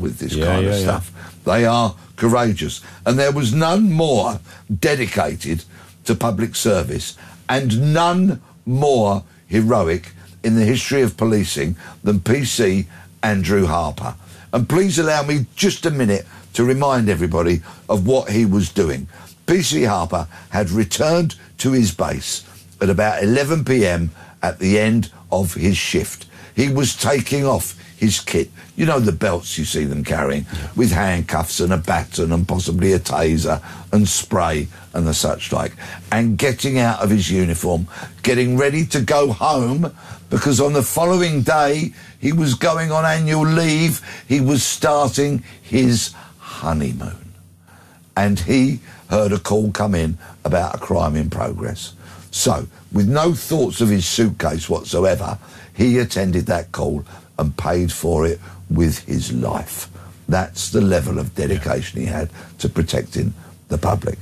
with this kind of stuff. They are courageous. And there was none more dedicated to public service and none more heroic in the history of policing than PC Andrew Harper. And please allow me just a minute to remind everybody of what he was doing. PC Harper had returned to his base at about 11 p.m. at the end of his shift. He was taking off his kit, you know, the belts you see them carrying, with handcuffs and a baton and possibly a taser and spray and the such like, and getting out of his uniform, getting ready to go home, because on the following day he was going on annual leave. He was starting his honeymoon. And he heard a call come in about a crime in progress. So, with no thoughts of his suitcase whatsoever, he attended that call and paid for it with his life. That's the level of dedication he had to protecting the public.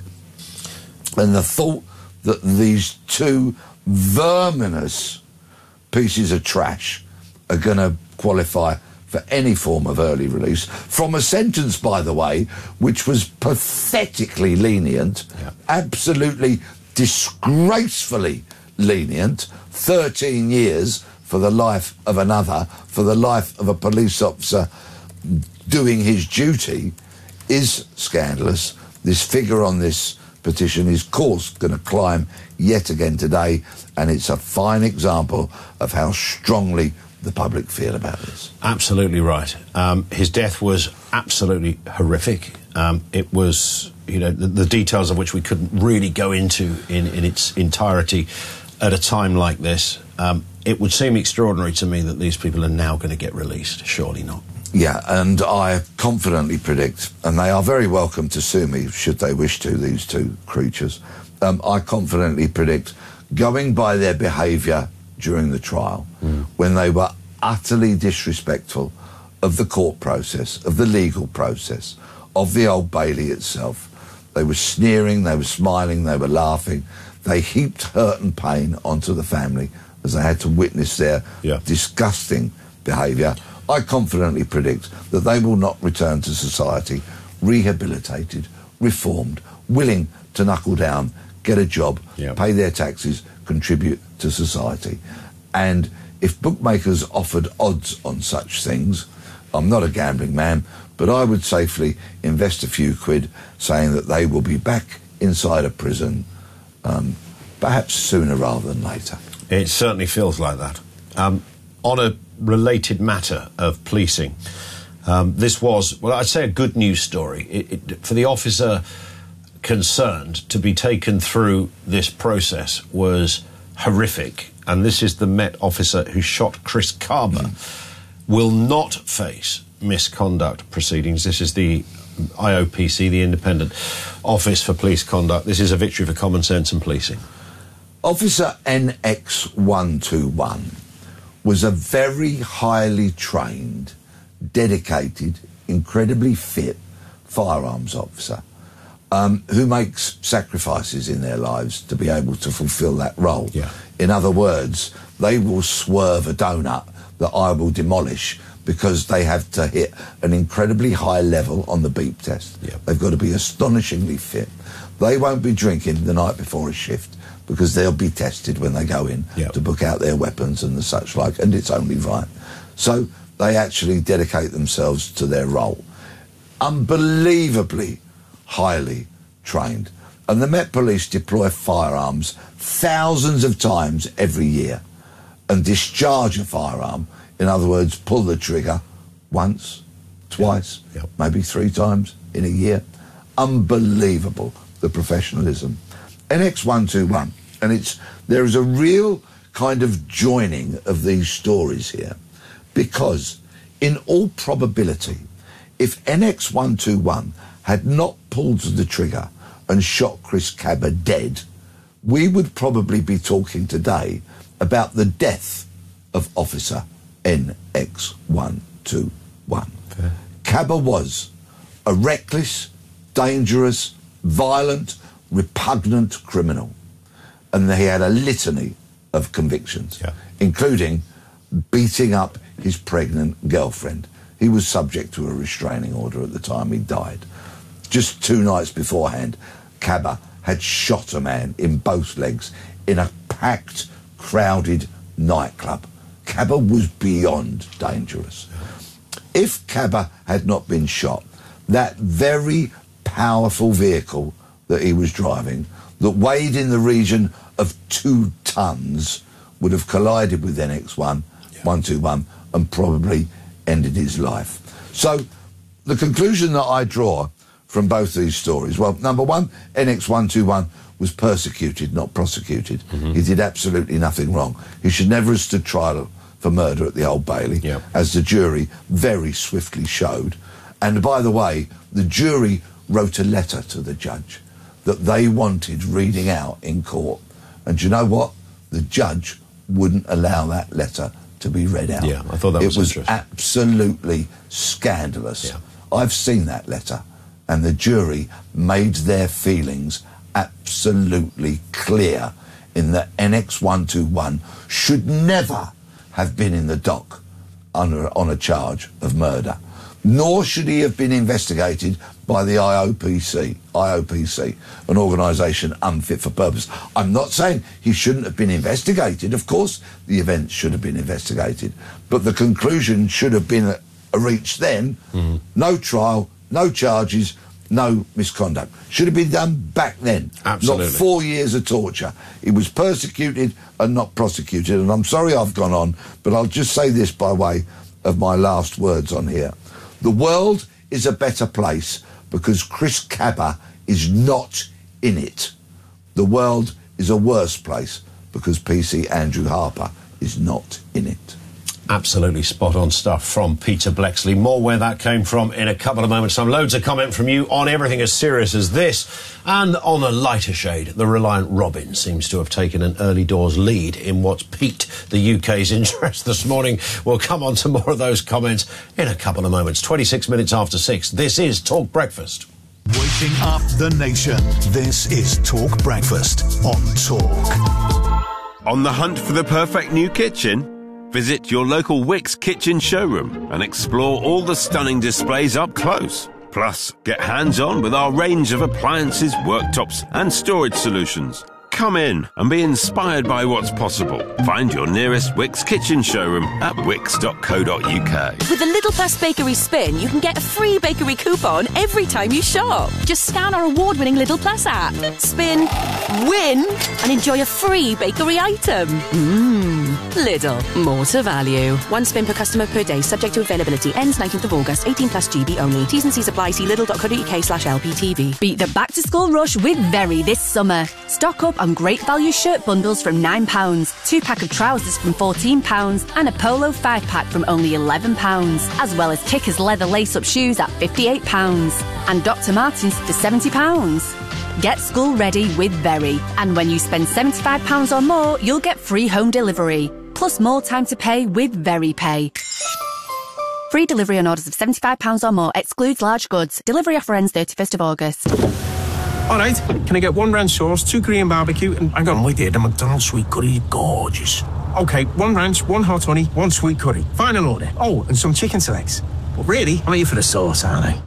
And the thought that these two verminous pieces of trash are going to qualify for any form of early release, from a sentence, by the way, which was pathetically lenient, absolutely disgracefully lenient, 13 years for the life of another, for the life of a police officer doing his duty, is scandalous. This figure on this petition is, of course, going to climb yet again today, and it's a fine example of how strongly the public feel about this. Absolutely right. His death was absolutely horrific. It was, you know, the details of which we couldn't really go into in its entirety at a time like this. It would seem extraordinary to me that these people are now going to get released. Surely not. Yeah, and I confidently predict, and they are very welcome to sue me should they wish to, these two creatures. I confidently predict, going by their behaviour during the trial, when they were utterly disrespectful of the court process, of the legal process, of the Old Bailey itself. They were sneering, they were smiling, they were laughing. They heaped hurt and pain onto the family as they had to witness their disgusting behaviour. I confidently predict that they will not return to society rehabilitated, reformed, willing to knuckle down, get a job, pay their taxes, contribute to society. And if bookmakers offered odds on such things, I'm not a gambling man, but I would safely invest a few quid saying that they will be back inside a prison, perhaps sooner rather than later. It certainly feels like that. On a related matter of policing, this was, well, I'd say a good news story. For the officer concerned to be taken through this process was horrific, and this is the Met officer who shot Chris Kaba, will not face misconduct proceedings. This is the IOPC, the Independent Office for Police Conduct. This is a victory for common sense and policing. Officer NX121 was a very highly trained, dedicated, incredibly fit firearms officer who makes sacrifices in their lives to be able to fulfil that role. In other words, they will swerve a donut that I will demolish because they have to hit an incredibly high level on the beep test. They've got to be astonishingly fit. They won't be drinking the night before a shift because they'll be tested when they go in to book out their weapons and the such like, and it's only right. So they actually dedicate themselves to their role. Unbelievably highly trained. And the Met Police deploy firearms thousands of times every year and discharge a firearm, in other words, pull the trigger once, twice, maybe 3 times in a year. Unbelievable, the professionalism. NX121, and there is a real kind of joining of these stories here, because in all probability, if NX121 had not pulled the trigger and shot Chris Kaba dead, we would probably be talking today about the death of Officer NX121. Kaba was a reckless, dangerous, violent, repugnant criminal, and he had a litany of convictions, including beating up his pregnant girlfriend. He was subject to a restraining order at the time he died. Just 2 nights beforehand, Cabba had shot a man in both legs in a packed, crowded nightclub. Cabba was beyond dangerous. If Cabba had not been shot, that very powerful vehicle that he was driving, that weighed in the region of 2 tons, would have collided with NX 121 and probably ended his life. So the conclusion that I draw from both these stories, well, number one, NX 121 was persecuted, not prosecuted. He did absolutely nothing wrong. He should never have stood trial for murder at the Old Bailey, as the jury very swiftly showed. And by the way, the jury wrote a letter to the judge that they wanted reading out in court. And you know what? The judge wouldn't allow that letter to be read out. Yeah, I thought that was interesting. It was absolutely scandalous. I've seen that letter, and the jury made their feelings absolutely clear in that NX 121 should never have been in the dock on a charge of murder, nor should he have been investigated by the IOPC, an organisation unfit for purpose. I'm not saying he shouldn't have been investigated. Of course, the events should have been investigated, but the conclusion should have been reached then. No trial, no charges, no misconduct. Should have been done back then. Absolutely. Not 4 years of torture. He was persecuted and not prosecuted. And I'm sorry I've gone on, but I'll just say this by way of my last words on here. The world is a better place because Chris Cabba is not in it. The world is a worse place because PC Andrew Harper is not in it. Absolutely spot-on stuff from Peter Bleksley. More where that came from in a couple of moments' time. Loads of comment from you on everything as serious as this. And on a lighter shade, the Reliant Robin seems to have taken an early doors lead in what's piqued the UK's interest this morning. We'll come on to more of those comments in a couple of moments. 26 minutes after 6. This is Talk Breakfast. Waking up the nation. This is Talk Breakfast on Talk. On the hunt for the perfect new kitchen? Visit your local Wickes kitchen showroom and explore all the stunning displays up close. Plus, get hands-on with our range of appliances, worktops and storage solutions. Come in and be inspired by what's possible. Find your nearest Wickes kitchen showroom at wickes.co.uk. With the Little Plus Bakery Spin, you can get a free bakery coupon every time you shop. Just scan our award-winning Little Plus app, spin, win, and enjoy a free bakery item. Lidl, more to value. 1 spin per customer per day, subject to availability. Ends 19th of August, 18 plus GB only. T's and C's apply. See lidl.co.uk/LPTV. Beat the back-to-school rush with Very this summer. Stock up on great value shirt bundles from £9, 2-pack of trousers from £14, and a polo 5-pack from only £11, as well as Kickers leather lace-up shoes at £58, and Dr. Martens for £70. Get school ready with Very, and when you spend £75 or more, you'll get free home delivery, plus more time to pay with Very Pay. Free delivery on orders of £75 or more, excludes large goods. Delivery offer ends 31st of August. All right, can I get 1 ranch sauce, 2 Korean barbecue, and hang on, wait there, the McDonald's sweet curry is gorgeous. Okay, 1 ranch, 1 hot honey, 1 sweet curry. Final order. Oh, and some chicken selects. But really, I'm here for the sauce, aren't I?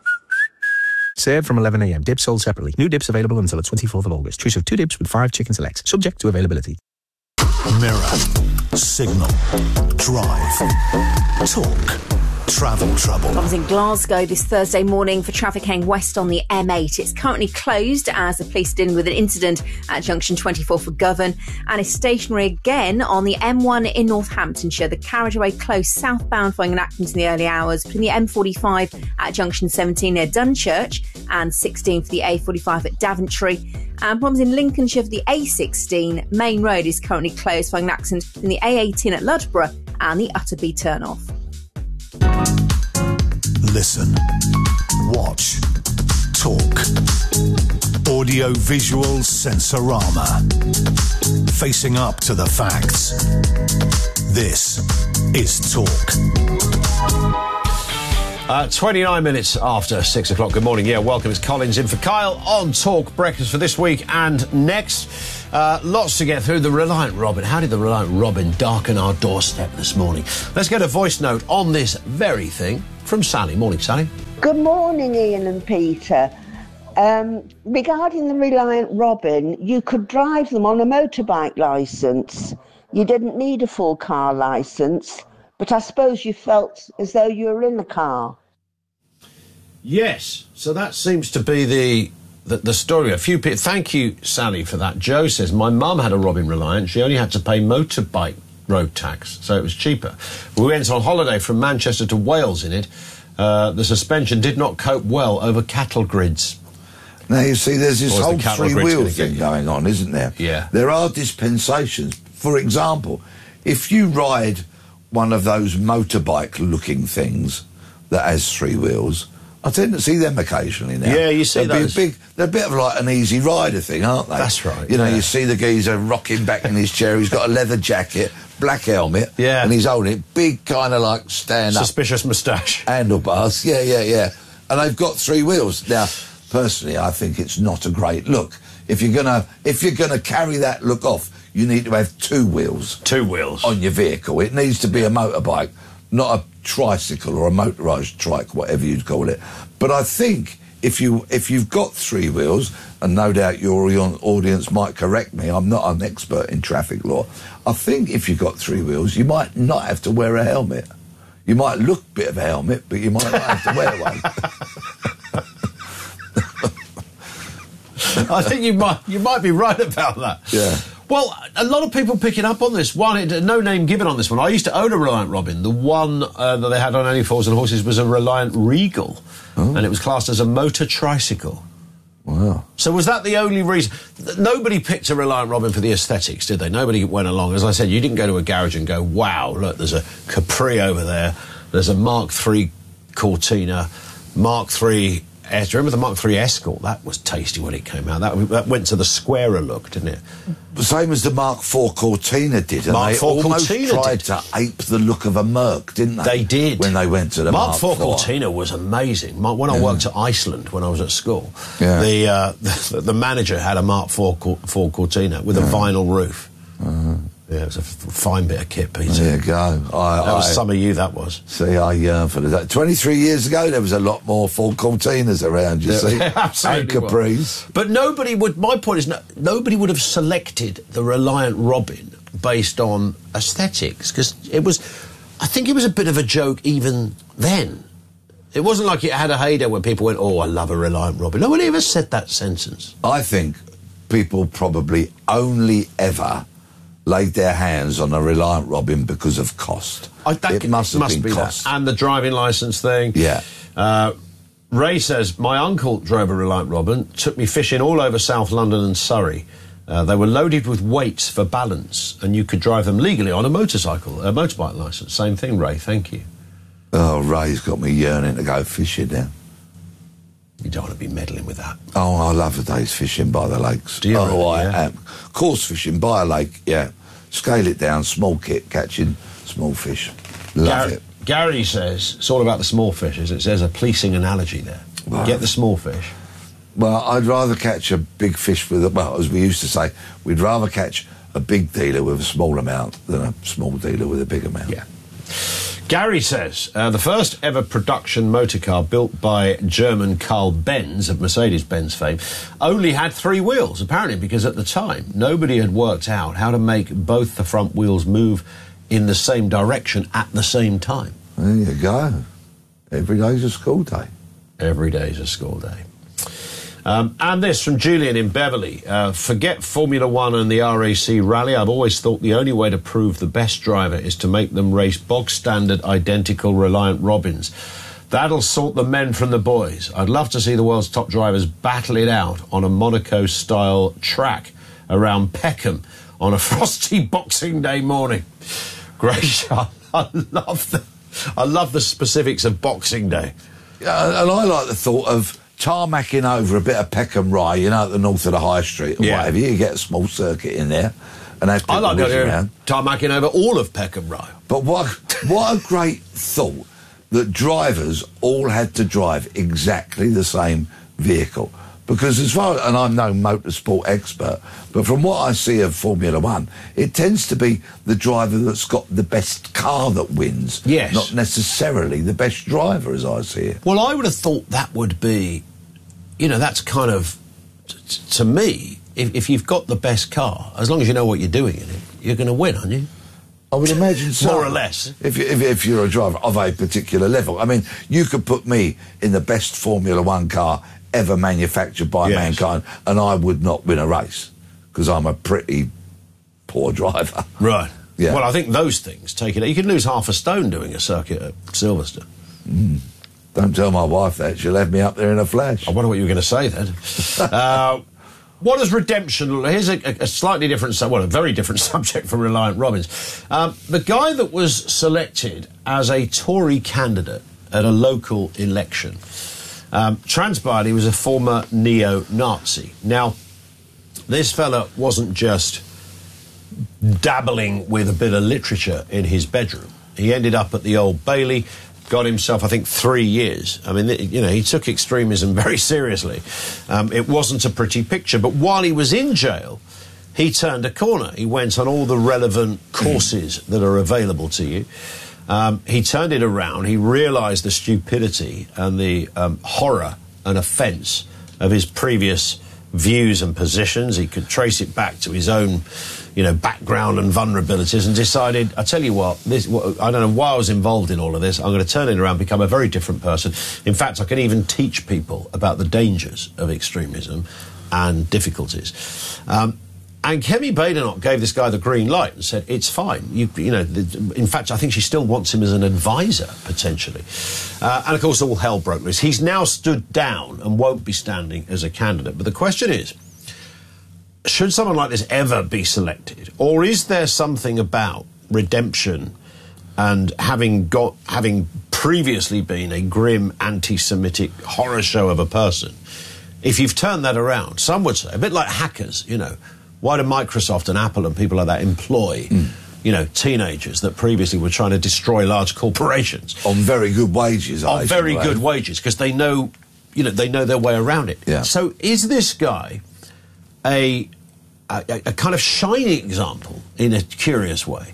Served from 11 a.m. Dips sold separately. New dips available until the 24th of August. Choice of 2 dips with 5 chicken selects. Subject to availability. Mirror, Signal, Drive, Talk, Travel Trouble. I was in Glasgow this Thursday morning for traffic heading west on the M8. It's currently closed as the police dealing with an incident at junction 24 for Govan, and is stationary again on the M1 in Northamptonshire. The carriageway closed southbound following an accident in the early hours between the M45 at junction 17 near Dunchurch and 16 for the A45 at Daventry. And problems in Lincolnshire for the A16 main road is currently closed following an accident in the A18 at Ludborough and the Utterby turnoff. Listen, watch, talk. Audio-visual sensorama. Facing up to the facts. This is Talk. 29 minutes after 6 o'clock. Good morning. Yeah, welcome. It's Collins in for Kyle on Talk Breakfast for this week and next. Lots to get through. The Reliant Robin. How did the Reliant Robin darken our doorstep this morning? Let's get a voice note on this very thing from Sally. Morning, Sally. Good morning, Ian and Peter. Regarding the Reliant Robin, you could drive them on a motorbike licence. You didn't need a full car licence, but I suppose you felt as though you were in the car. Yes, so that seems to be the story. A few people. Thank you, Sally, for that. Joe says, my mum had a Robin Reliant. She only had to pay motorbike road tax, so it was cheaper. We went on holiday from Manchester to Wales in it. The suspension did not cope well over cattle grids. Now, you see, there's this whole three-wheel thing going on, isn't there? Yeah. There are dispensations. For example, if you ride one of those motorbike-looking things that has three wheels, I tend to see them occasionally now. Yeah, you see those. They're a bit of like an easy rider thing, aren't they? That's right. You know, you see the geezer rocking back in his chair. He's got a leather jacket, black helmet, and he's holding it, big kind of like stand-up. Suspicious moustache. Handlebars, yeah. And they've got three wheels. Now, personally, I think it's not a great look. If you're gonna carry that look off, you need to have two wheels. Two wheels on your vehicle. It needs to be a motorbike, not a tricycle or a motorised trike, whatever you'd call it. But I think if you've got three wheels, and no doubt your audience might correct me, I'm not an expert in traffic law. I think if you've got three wheels, you might not have to wear a helmet. You might look a bit of a helmet, but you might not have to wear one. I think you might be right about that. Yeah. Well, a lot of people picking up on this. No name given on this one. I used to own a Reliant Robin. The one that they had on Only Fools and Horses was a Reliant Regal, and it was classed as a motor tricycle. Wow. So was that the only reason? Nobody picked a Reliant Robin for the aesthetics, did they? Nobody went along. As I said, you didn't go to a garage and go, wow, look, there's a Capri over there. There's a Mark III Cortina, Mark III... Do you remember the Mark III Escort? That was tasty when it came out. That went to the squarer look, didn't it? The same as the Mark IV Cortina did. And they almost tried to ape the look of a Merc, didn't they? They did. When they went to the Mark IV. Cortina was amazing. When I worked at Iceland when I was at school, the manager had a Mark IV Cortina with a vinyl roof. Yeah, it was a fine bit of kit, Peter. There you go. That was some of you, that was. See, I yearn for that. 23 years ago, there was a lot more Ford Cortinas around, you see. Absolutely. And Capris. But my point is, nobody would have selected the Reliant Robin based on aesthetics, because I think it was a bit of a joke even then. It wasn't like it had a heyday when people went, oh, I love a Reliant Robin. Nobody ever said that sentence. I think people probably only ever laid their hands on a Reliant Robin because of cost. It must have been cost. That. And the driving licence thing. Yeah. Ray says, my uncle drove a Reliant Robin, took me fishing all over South London and Surrey. They were loaded with weights for balance, and you could drive them legally on a motorbike licence. Same thing, Ray, thank you. Oh, Ray's got me yearning to go fishing now. You don't want to be meddling with that. Oh, I love the days fishing by the lakes. Do you? Oh, I am. Coarse fishing by a lake, yeah. Scale it down, small kit, catching small fish. Love it. Gary says, it's all about the small fishes. It says a policing analogy there. Wow. Get the small fish. Well, I'd rather catch a big fish as we used to say, we'd rather catch a big dealer with a small amount than a small dealer with a big amount. Yeah. Gary says, the first ever production motorcar built by German Carl Benz of Mercedes-Benz fame only had three wheels, apparently because at the time nobody had worked out how to make both the front wheels move in the same direction at the same time. There you go. Every day's a school day. Every day's a school day. And this from Julian in Beverley. Forget Formula One and the RAC Rally. I've always thought the only way to prove the best driver is to make them race bog-standard, identical Reliant Robins. That'll sort the men from the boys. I'd love to see the world's top drivers battle it out on a Monaco-style track around Peckham on a frosty Boxing Day morning. Great. I love the specifics of Boxing Day. And I like the thought of tarmacking over a bit of Peckham Rye, at the north of the High Street or whatever. You get a small circuit in there and have people whizzing around. Tarmacking over all of Peckham Rye. But what a great thought that drivers all had to drive exactly the same vehicle. Because as far, and I'm no motorsport expert, but from what I see of Formula One, it tends to be the driver that's got the best car that wins. Yes. Not necessarily the best driver, as I see it. Well, I would have thought that would be, that's kind of, to me, if you've got the best car, as long as you know what you're doing in it, you're going to win, aren't you? I would imagine so. More or less. If you're a driver of a particular level. I mean, you could put me in the best Formula One car ever manufactured by mankind, and I would not win a race, because I'm a pretty poor driver. Right. Yeah. Well, I think those things take it. You can lose half a stone doing a circuit at Silverstone. Don't tell my wife that. She'll have me up there in a flash. I wonder what you were going to say then. What does redemption... Here's a slightly different... Well, a very different subject from Reliant Robins. The guy that was selected as a Tory candidate at a local election transpired he was a former neo-Nazi. Now, this fella wasn't just dabbling with a bit of literature in his bedroom. He ended up at the Old Bailey, got himself, I think, 3 years. I mean, he took extremism very seriously. It wasn't a pretty picture, but while he was in jail, he turned a corner. He went on all the relevant courses that are available to you. He turned it around. He realised the stupidity and the horror and offence of his previous views and positions. He could trace it back to his own, background and vulnerabilities, and decided, I tell you what, I don't know why I was involved in all of this. I'm going to turn it around, become a very different person. In fact, I can even teach people about the dangers of extremism and difficulties. And Kemi Badenoch gave this guy the green light and said, it's fine. In fact, I think she still wants him as an advisor, potentially. And, of course, all hell broke loose. He's now stood down and won't be standing as a candidate. But the question is, should someone like this ever be selected? Or is there something about redemption and having previously been a grim anti-Semitic horror show of a person, if you've turned that around, some would say, a bit like hackers, why do Microsoft and Apple and people like that employ, teenagers that previously were trying to destroy large corporations? On very good wages, On very good wages, because they know, they know their way around it. Yeah. So is this guy a kind of shining example, in a curious way,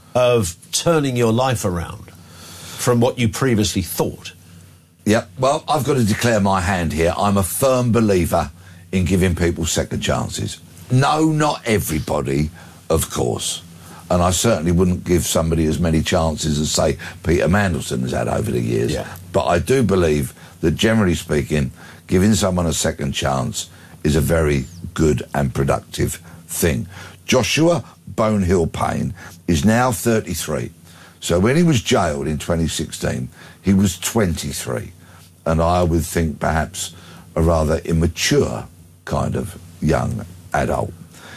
of turning your life around from what you previously thought? Yeah, well, I've got to declare my hand here. I'm a firm believer in giving people second chances. No, not everybody, of course. And I certainly wouldn't give somebody as many chances as, say, Peter Mandelson has had over the years. Yeah. But I do believe that, generally speaking, giving someone a second chance is a very good and productive thing. Joshua Bonehill Payne is now 33. So when he was jailed in 2016, he was 23. And I would think perhaps a rather immature kind of young adult.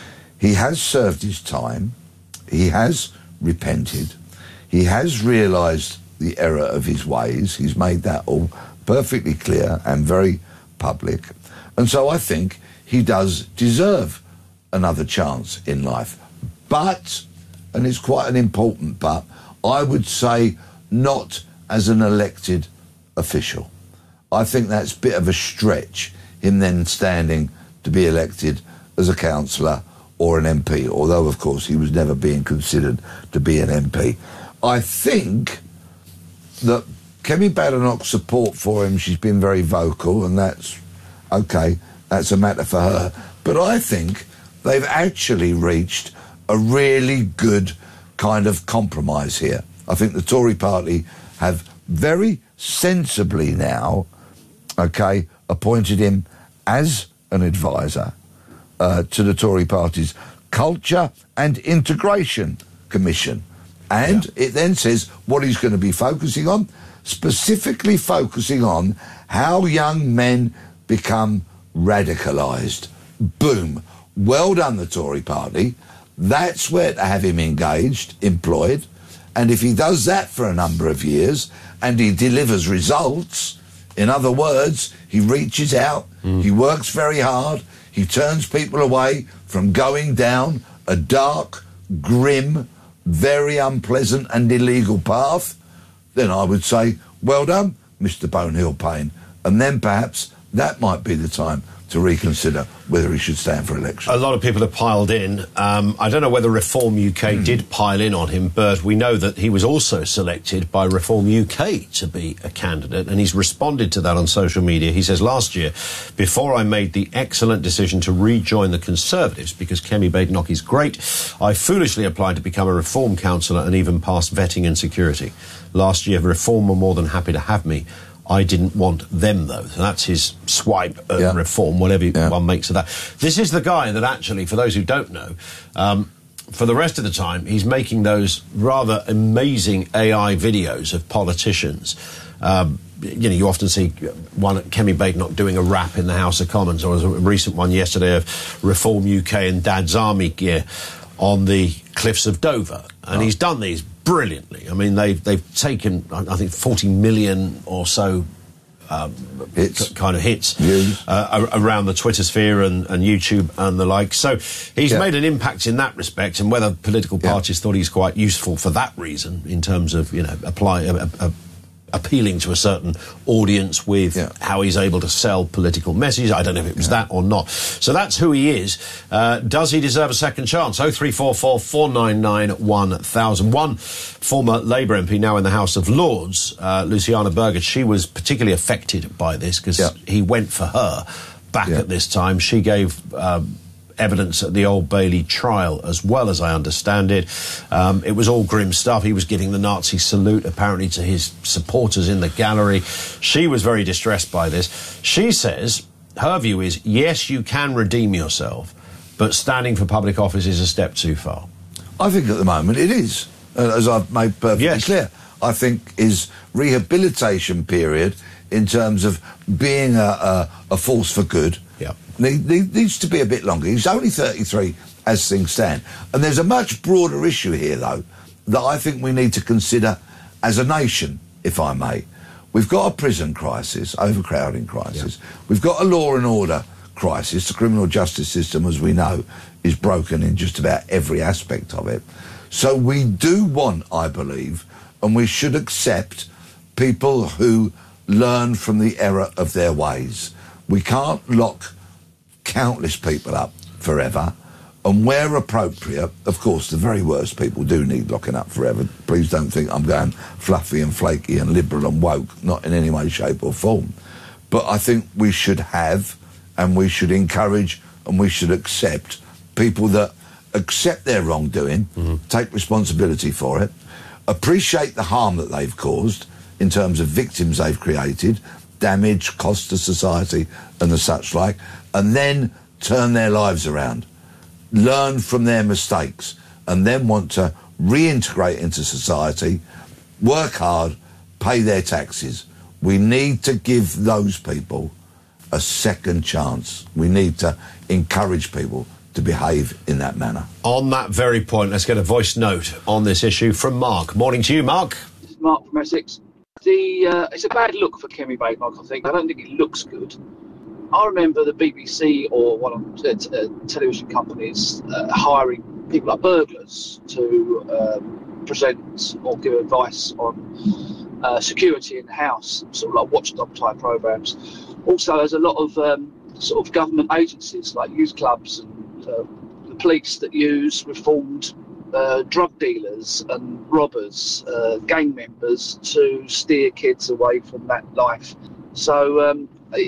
He has served his time. He has repented. He has realised the error of his ways. He's made that all perfectly clear and very public. And so I think he does deserve another chance in life. But, and it's quite an important but, I would say not as an elected official. I think that's a bit of a stretch, him then standing to be elected as a councillor or an MP, although, of course, he was never being considered to be an MP. I think that Kemi Badenoch's support for him, she's been very vocal, and that's OK, that's a matter for her. But I think they've actually reached a really good kind of compromise here. I think the Tory party have very sensibly now, OK, appointed him as an advisor to the Tory party's Culture and Integration Commission. And it then says what he's going to be focusing on, specifically focusing on how young men become radicalised. Boom. Well done, the Tory party. That's where to have him engaged, employed. And if he does that for a number of years and he delivers results, in other words, he reaches out, he works very hard, he turns people away from going down a dark, grim, very unpleasant and illegal path, then I would say, well done, Mr. Bonehill Payne. And then perhaps that might be the time to reconsider whether he should stand for election. A lot of people have piled in. I don't know whether Reform UK did pile in on him, but we know that he was also selected by Reform UK to be a candidate, and he's responded to that on social media. He says, last year, before I made the excellent decision to rejoin the Conservatives because Kemi Badenoch is great, I foolishly applied to become a Reform councillor and even passed vetting and security. Last year, Reform were more than happy to have me. I didn't want them, though. So that's his swipe at Reform, whatever one makes of that. This is the guy that actually, for those who don't know, for the rest of the time, he's making those rather amazing AI videos of politicians. You often see one at Kemi Badenoch doing a rap in the House of Commons, or there was a recent one yesterday of Reform UK and Dad's Army gear on the cliffs of Dover. And he's done these brilliantly. I mean, they've taken, I think, 40 million or so kind of hits around the Twitter sphere and YouTube and the like. So he's made an impact in that respect, and whether political parties thought he's quite useful for that reason in terms of, appealing to a certain audience with how he's able to sell political messages. I don't know if it was that or not. So that's who he is. Does he deserve a second chance? 0344 499 1000. One former Labour MP, now in the House of Lords, Luciana Berger, she was particularly affected by this because he went for her back at this time. She gave evidence at the Old Bailey trial as well, as I understand it. It was all grim stuff. He was giving the Nazi salute apparently to his supporters in the gallery. She was very distressed by this. She says her view is, yes, you can redeem yourself, but standing for public office is a step too far. I think at the moment it is, as I've made perfectly clear. I think his rehabilitation period in terms of being a force for good needs to be a bit longer. He's only 33 as things stand. And there's a much broader issue here, though, that I think we need to consider as a nation, if I may. We've got a prison crisis, overcrowding crisis. We've got a law and order crisis. The criminal justice system, as we know, is broken in just about every aspect of it. So we do want, I believe, and we should accept people who learn from the error of their ways. We can't lock countless people up forever, and where appropriate, of course, the very worst people do need locking up forever. Please don't think I'm going fluffy and flaky and liberal and woke, not in any way, shape or form. But I think we should have, and we should encourage, and we should accept people that accept their wrongdoing, take responsibility for it, appreciate the harm that they've caused in terms of victims they've created, damage, cost to society and the such like, and then turn their lives around, learn from their mistakes, and then want to reintegrate into society, work hard, pay their taxes. We need to give those people a second chance. We need to encourage people to behave in that manner. On that very point, let's get a voice note on this issue from Mark. Morning to you, Mark. This is Mark from Essex. It's a bad look for Kemi Badenoch, I think. I don't think it looks good. I remember the BBC or one of the television companies hiring people like burglars to present or give advice on security in the house, sort of like watchdog type programs. Also, there's a lot of sort of government agencies like youth clubs and the police that use reformed drug dealers and robbers, gang members, to steer kids away from that life. So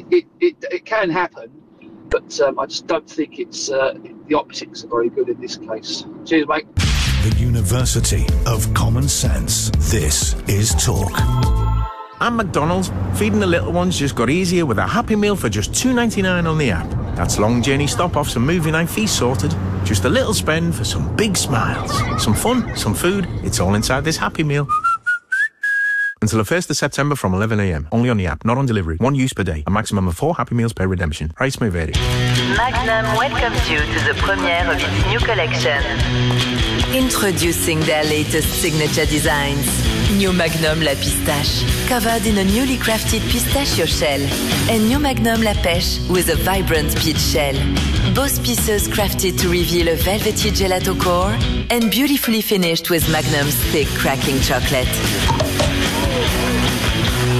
it can happen, but I just don't think it's the optics are very good in this case. Cheers, mate. The University of Common Sense. This is Talk. And McDonald's, feeding the little ones just got easier with a Happy Meal for just $2.99 on the app. That's long journey stop-offs and movie night feast sorted. Just a little spend for some big smiles. Some fun, some food, it's all inside this Happy Meal. Until the 1st of September from 11 a.m. Only on the app, not on delivery. 1 use per day. A maximum of 4 Happy Meals per redemption. Price may vary. Magnum welcomes you to the premiere of its new collection. Introducing their latest signature designs. New Magnum La Pistache, covered in a newly crafted pistachio shell. And New Magnum La Pêche with a vibrant peach shell. Both pieces crafted to reveal a velvety gelato core and beautifully finished with Magnum's thick cracking chocolate.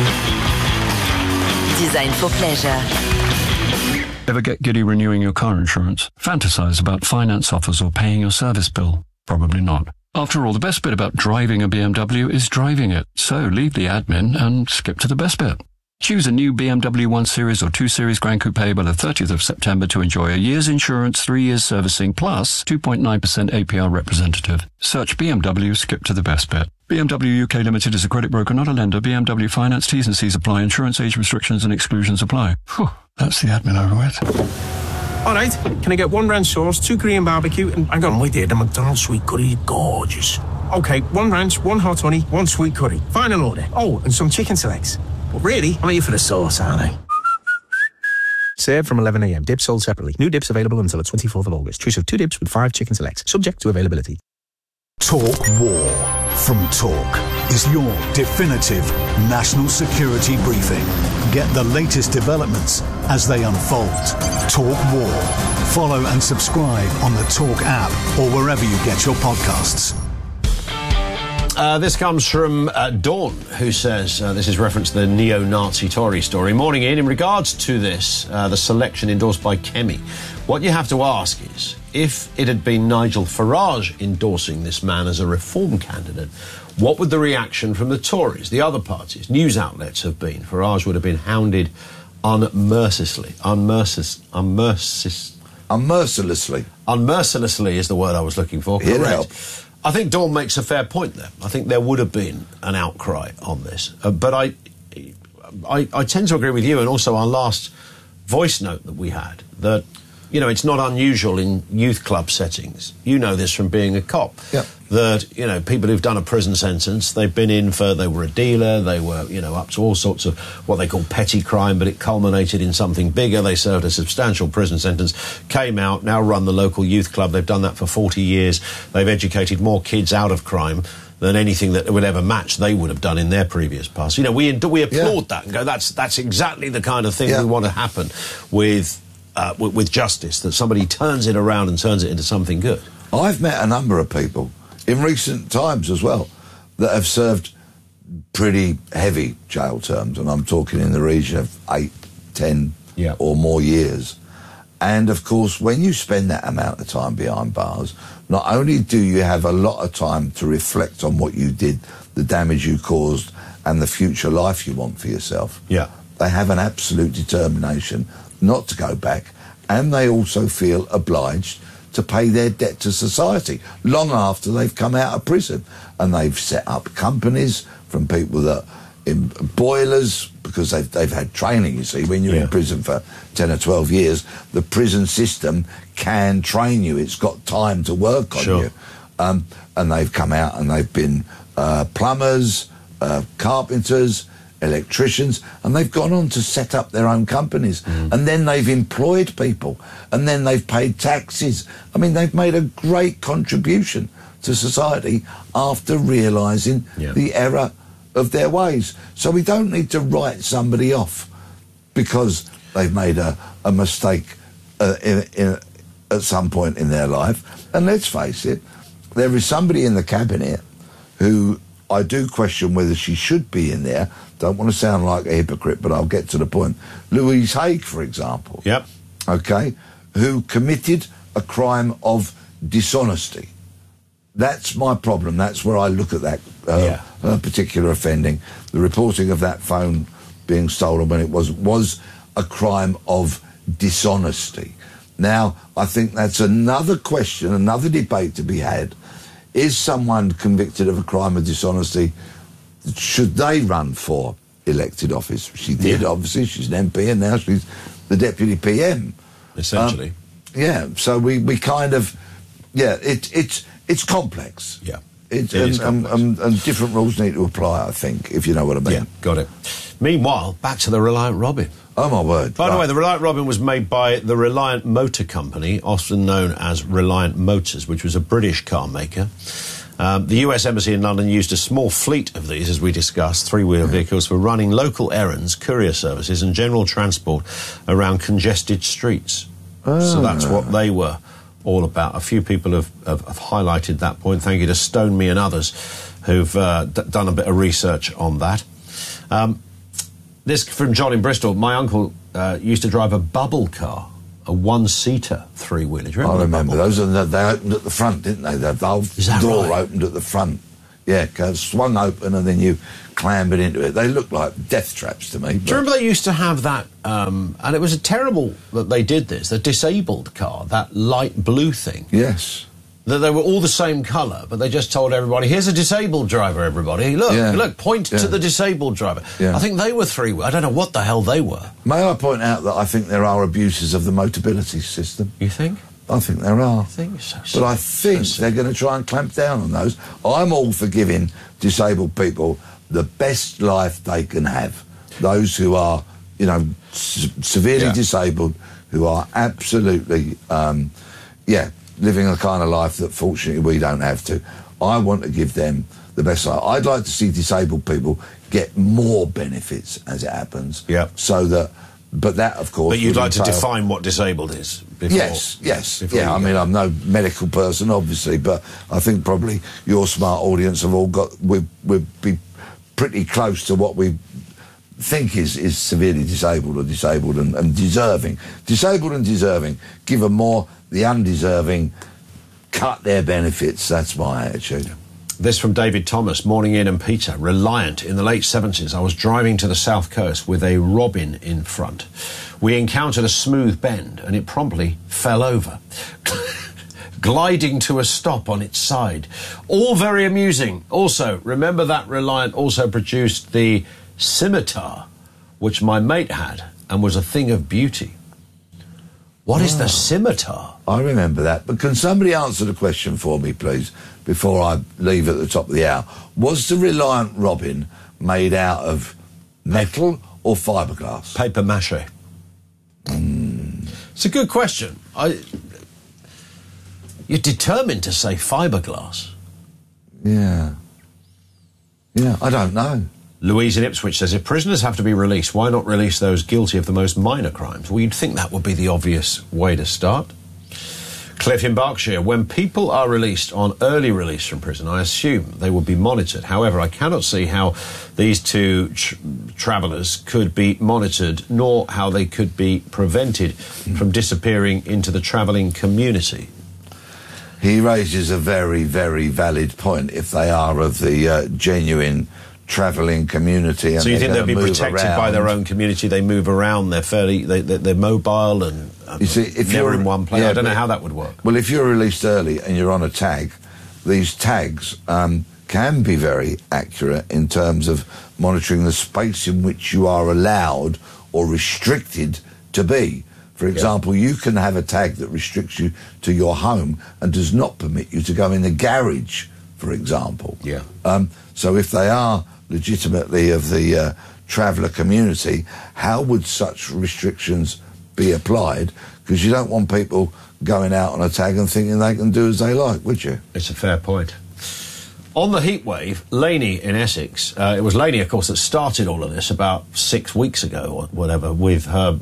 Design for pleasure. Ever get giddy renewing your car insurance? Fantasize about finance offers or paying your service bill? Probably not. After all, the best bit about driving a BMW is driving it. So leave the admin and skip to the best bit. Choose a new BMW 1 Series or 2 Series Grand Coupe by the 30th of September to enjoy a year's insurance, 3 years servicing, plus 2.9% APR representative. Search BMW, skip to the best bit. BMW UK Limited is a credit broker, not a lender. BMW Finance, T's and C's apply. Insurance age restrictions and exclusions apply. Whew, that's the admin over with. All right, can I get 1 ranch sauce, 2 Korean barbecue, and hang on, wait there, the McDonald's sweet curry is gorgeous. Okay, 1 ranch, 1 hot honey, 1 sweet curry. Final order. Oh, and some chicken selects. But really, I'm here for the sauce, aren't I? Served from 11 a.m. Dips sold separately. New dips available until the 24th of August. Choose of 2 dips with 5 chicken selects. Subject to availability. Talk War from Talk is your definitive national security briefing. Get the latest developments as they unfold. Talk War. Follow and subscribe on the Talk app or wherever you get your podcasts. This comes from Dawn, who says, this is reference to the neo-Nazi Tory story. Morning, Ian. In regards to this, the selection endorsed by Kemi, what you have to ask is, if it had been Nigel Farage endorsing this man as a reform candidate, what would the reaction from the Tories, the other parties, news outlets have been? Farage would have been hounded unmercilessly. Unmercilessly is the word I was looking for. Correct. I think Dawn makes a fair point there. I think there would have been an outcry on this. But I tend to agree with you, and also our last voice note that we had, that, you know, it's not unusual in youth club settings. You know this from being a cop. Yep. That, you know, people who've done a prison sentence, they've been in for, they were a dealer, they were, you know, up to all sorts of what they call petty crime, but it culminated in something bigger. They served a substantial prison sentence, came out, now run the local youth club. They've done that for 40 years. They've educated more kids out of crime than anything that would ever match they would have done in their previous past. You know, we applaud that and go, that's exactly the kind of thing we want to happen with justice, that somebody turns it around and turns it into something good. I've met a number of people in recent times as well that have served pretty heavy jail terms, and I'm talking in the region of 8, 10 or more years. And of course, when you spend that amount of time behind bars, not only do you have a lot of time to reflect on what you did, the damage you caused, and the future life you want for yourself, they have an absolute determination not to go back, and they also feel obliged to pay their debt to society long after they've come out of prison. And they've set up companies from people that in boilers, because they've had training, you see. When you're in prison for 10 or 12 years, the prison system can train you. It's got time to work on you. And they've come out and they've been plumbers, carpenters, electricians, and they've gone on to set up their own companies. And then they've employed people, and then they've paid taxes. I mean, they've made a great contribution to society after realising the error of their ways. So we don't need to write somebody off because they've made a mistake at some point in their life. And let's face it, there is somebody in the cabinet who I do question whether she should be in there. Don't want to sound like a hypocrite, but I'll get to the point. Louise Haigh, for example. Okay, who committed a crime of dishonesty. That's my problem. That's where I look at that particular offending. The reporting of that phone being stolen when it was a crime of dishonesty. Now, I think that's another question, another debate to be had. Is someone convicted of a crime of dishonesty, should they run for elected office? She did, obviously. She's an MP, and now she's the deputy PM. Essentially. So we kind of, it's complex. It is complex. And different rules need to apply, I think, if you know what I mean. Got it. Meanwhile, back to the Reliant Robin. Oh, my word. By the way, the Reliant Robin was made by the Reliant Motor Company, often known as Reliant Motors, which was a British car maker. The US Embassy in London used a small fleet of these, as we discussed, three-wheel vehicles for running local errands, courier services and general transport around congested streets. So that's what they were all about. A few people have highlighted that point. Thank you to Stone Me and others who've done a bit of research on that. This from John in Bristol. My uncle used to drive a bubble car, a one-seater three-wheeler. Do you remember? I remember those. And they opened at the front, didn't they? The door opened at the front. Yeah, swung open and then you clambered into it. They looked like death traps to me. Do you remember they used to have that, and it was terrible that they did this, the disabled car, that light blue thing? Yes. That they were all the same colour, but they just told everybody, here's a disabled driver, everybody. Look, point to the disabled driver. Yeah. I think they were I don't know what the hell they were. May I point out that I think there are abuses of the Motability system? You think? I think there are. I think so. But I think they're going to try and clamp down on those. I'm all for giving disabled people the best life they can have. Those who are, severely disabled, who are absolutely, living a kind of life that fortunately we don't have to. I want to give them the best life. I'd like to see disabled people get more benefits as it happens. Yeah. So that, but that of course. But you'd like to define what disabled is. Yes. I'm no medical person, obviously, but I think probably your smart audience have all got. We'd be pretty close to what we think is severely disabled or disabled and deserving. Disabled and deserving. Give them more. The undeserving, cut their benefits. That's my attitude. This from David Thomas. Morning, Ian and Peter. Reliant. In the late 70s, I was driving to the south coast with a Robin in front. We encountered a smooth bend and it promptly fell over, gliding to a stop on its side. All very amusing. Also, remember that Reliant also produced the Scimitar, which my mate had and was a thing of beauty. What is the Scimitar? I remember that. But can somebody answer the question for me, please, before I leave at the top of the hour? Was the Reliant Robin made out of metal or fiberglass? Paper mache. It's a good question. You're determined to say fiberglass. Yeah, I don't know. Louise in Ipswich says, if prisoners have to be released, why not release those guilty of the most minor crimes? Well, you'd think that would be the obvious way to start. Cliff in Berkshire, when people are released on early release from prison, I assume they will be monitored. However, I cannot see how these two travellers could be monitored, nor how they could be prevented from disappearing into the travelling community. He raises a very, very valid point if they are of the genuine travelling community. And so you think they'll be protected by their own community? They move around. They're mobile and you see, if never you're in one place. I don't know how that would work. Well, if you're released early and you're on a tag, these tags can be very accurate in terms of monitoring the space in which you are allowed or restricted to be. For example, you can have a tag that restricts you to your home and does not permit you to go in the garage, for example. Yeah. So if they are legitimately of the traveller community, how would such restrictions be applied? Because you don't want people going out on a tag and thinking they can do as they like, would you? It's a fair point. On the heat wave, Laney in Essex, it was Laney, of course, that started all of this about 6 weeks ago or whatever with her...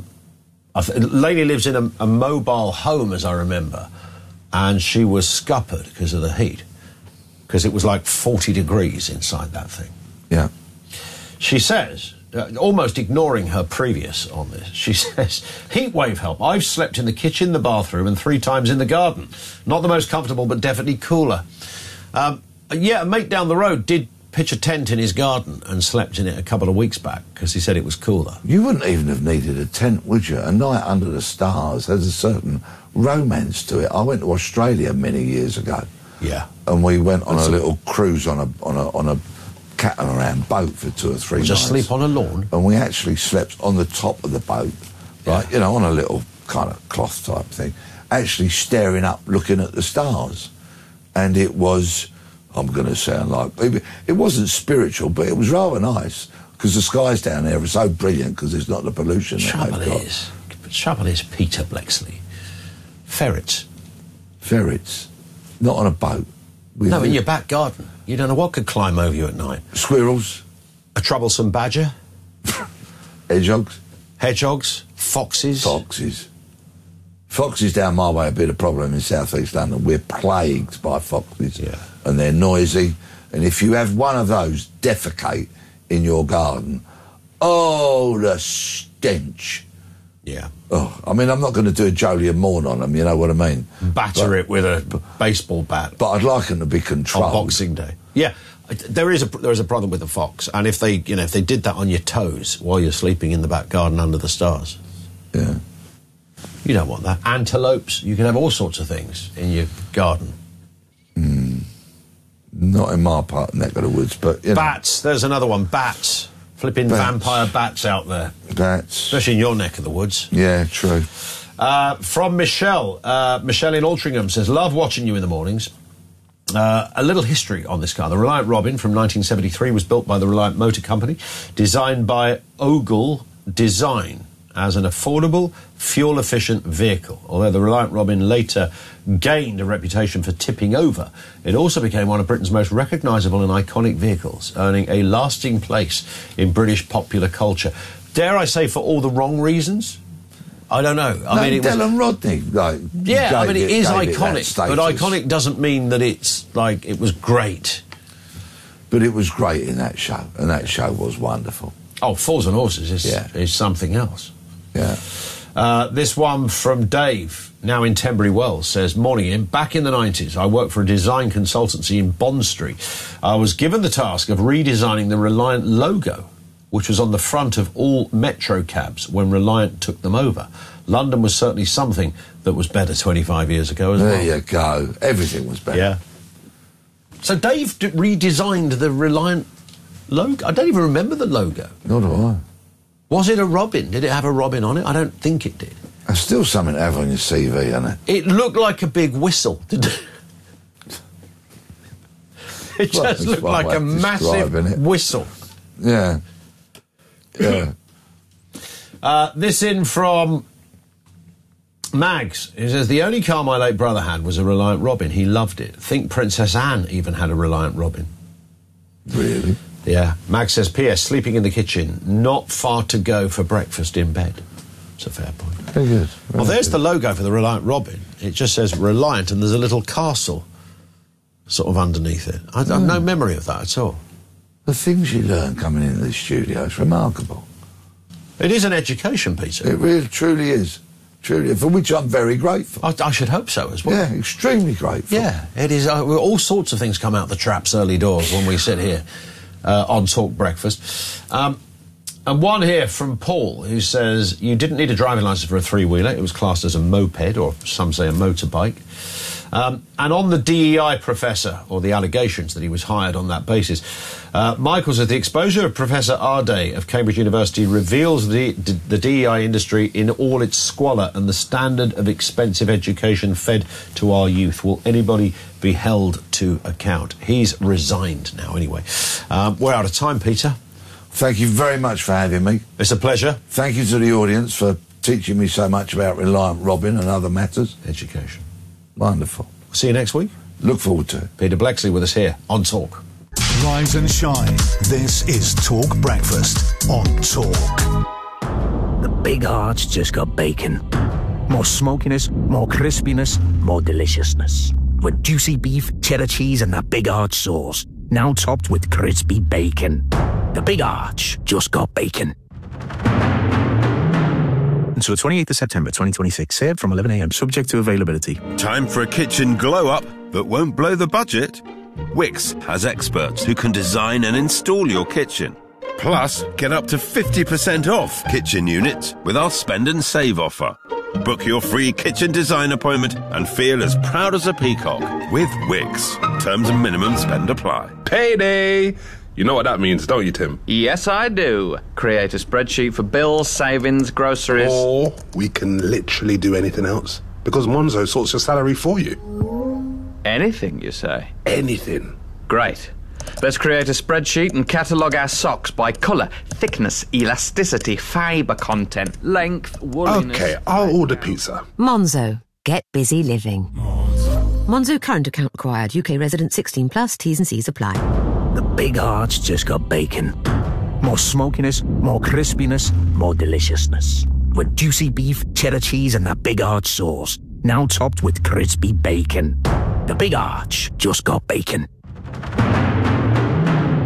Laney lives in a mobile home, as I remember, and she was scuppered because of the heat, because it was like 40 degrees inside that thing. Yeah. She says, almost ignoring her previous on this, she says, heat wave help. I've slept in the kitchen, the bathroom, and 3 times in the garden. Not the most comfortable, but definitely cooler. A mate down the road did pitch a tent in his garden and slept in it a couple of weeks back because he said it was cooler. You wouldn't even have needed a tent, would you? A night under the stars has a certain romance to it. I went to Australia many years ago. Yeah. And we went on a little cruise on a catamaran boat for 2 or 3 nights. Just sleep on a lawn? And we actually slept on the top of the boat, right? Yeah. On a little kind of cloth type thing, actually staring up, looking at the stars. And it was... I'm going to sound like... It wasn't spiritual, but it was rather nice, because the skies down there are so brilliant because there's not the pollution that they've got. The trouble is, Peter Blexley, ferrets. Ferrets? Not on a boat. No, in your back garden. You don't know what could climb over you at night. Squirrels. A troublesome badger. Hedgehogs. Hedgehogs. Foxes. Foxes down my way have been a problem in South East London. We're plagued by foxes. Yeah. And they're noisy. And if you have one of those defecate in your garden, Oh, the stench. Yeah. Oh, I mean, I'm not going to do a Jolie and Morn on them, you know what I mean? Batter it with a baseball bat. But I'd like them to be controlled. On Boxing Day. Yeah. There is a problem with the fox, and if they did that on your toes while you're sleeping in the back garden under the stars, yeah, you don't want that. Antelopes, you can have all sorts of things in your garden. Not in my neck of the woods, but bats. There's another one. Bats, flipping vampire bats out there. Bats, especially in your neck of the woods. Yeah, true. From Michelle. Michelle in Altrincham says, "Love watching you in the mornings." A little history on this car. The Reliant Robin from 1973 was built by the Reliant Motor Company, designed by Ogle Design as an affordable, fuel-efficient vehicle. Although the Reliant Robin later gained a reputation for tipping over, it also became one of Britain's most recognisable and iconic vehicles, earning a lasting place in British popular culture. Dare I say, for all the wrong reasons? I don't know. I mean, Dylan Rodney, it is iconic, but iconic doesn't mean that it's like it was great. But it was great in that show, and that show was wonderful. Oh, Fools and Horses is something else. Yeah. This one from Dave, now in Tenbury Wells, says, "Morning, Ian. Back in the 90s, I worked for a design consultancy in Bond Street. I was given the task of redesigning the Reliant logo, which was on the front of all Metro cabs when Reliant took them over. London was certainly something that was better 25 years ago as well." There you go. Everything was better. Yeah. So Dave redesigned the Reliant logo. I don't even remember the logo. Nor do I. Was it a robin? Did it have a robin on it? I don't think it did. That's still something to have on your CV, isn't it? It looked like a big whistle. It just looked like a massive whistle. Yeah. Yeah. This in from Mags. He says, "The only car my late brother had was a Reliant Robin. He loved it. Think Princess Anne even had a Reliant Robin." Really? Yeah. Mags says, "P.S. Sleeping in the kitchen. Not far to go for breakfast in bed." It's a fair point. Very good. Well, there's the logo for the Reliant Robin. It just says Reliant, and there's a little castle sort of underneath it. I have no memory of that at all. The things you learn coming into the studio is remarkable. It is an education, Peter. It really, truly is. Truly, for which I'm very grateful. I should hope so as well. Yeah, extremely grateful. Yeah, it is. All sorts of things come out the traps early doors when we sit here on Talk Breakfast. And one here from Paul, who says, "You didn't need a driving licence for a three-wheeler. It was classed as a moped, or some say a motorbike. And on the DEI professor, or the allegations that he was hired on that basis, Michael says, "The exposure of Professor Arday of Cambridge University reveals the DEI industry in all its squalor and the standard of expensive education fed to our youth. Will anybody be held to account?" He's resigned now, anyway. We're out of time, Peter. Thank you very much for having me. It's a pleasure. Thank you to the audience for teaching me so much about Reliant Robin and other matters. Education. Wonderful. See you next week. Look forward to it. Peter Bleksley with us here on Talk. Rise and shine. This is Talk Breakfast on Talk. The Big Arch just got bacon. More smokiness, more crispiness, more deliciousness. With juicy beef, cheddar cheese and that Big Arch sauce. Now topped with crispy bacon. The Big Arch just got bacon. Until 28th of September 2026. Served from 11 a.m. Subject to availability. Time for a kitchen glow-up that won't blow the budget? Wix has experts who can design and install your kitchen. Plus, get up to 50% off kitchen units with our Spend and Save offer. Book your free kitchen design appointment and feel as proud as a peacock with Wix. Terms and minimum spend apply. Payday! You know what that means, don't you, Tim? Yes, I do. Create a spreadsheet for bills, savings, groceries. Or we can literally do anything else, because Monzo sorts your salary for you. Anything, you say? Anything. Great. Let's create a spreadsheet and catalogue our socks by colour, thickness, elasticity, fibre content, length, wooliness... OK, I'll order pizza. Monzo. Get busy living. Monzo current account required. UK resident 16 plus. T's and C's apply. The Big Arch just got bacon. More smokiness, more crispiness, more deliciousness. With juicy beef, cheddar cheese and that Big Arch sauce. Now topped with crispy bacon. The Big Arch just got bacon.